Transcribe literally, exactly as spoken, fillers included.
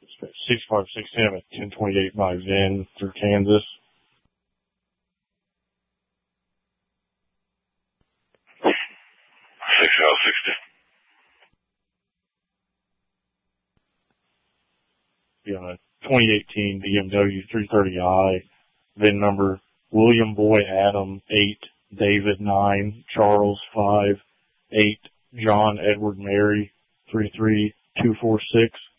six five six seven, ten twenty-eight by Vin through Kansas. six L sixty. Yeah, twenty eighteen B M W three thirty i, VIN number William Boy Adam eight, David nine, Charles five, eight, John Edward Mary three three two four six.